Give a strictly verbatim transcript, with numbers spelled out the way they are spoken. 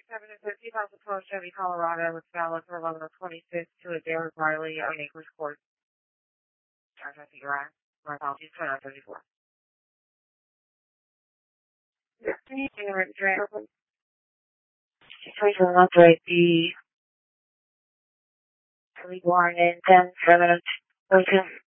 seven and fifty about the twelve Chevy Colorado was valid for eleven of twenty-six to a Derek Riley on Acres Court. Charge at the garage. My apologies, twenty-nine thirty-four. Can you bring the written driver, please? Please will not write the legal warning in ten, seven, and